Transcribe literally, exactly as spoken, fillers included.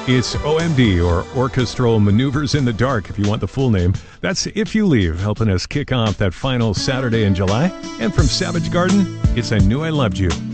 It's O M D, or Orchestral Maneuvers in the Dark, if you want the full name. That's If You Leave, helping us kick off that final Saturday in July. And from Savage Garden, it's I Knew I Loved You.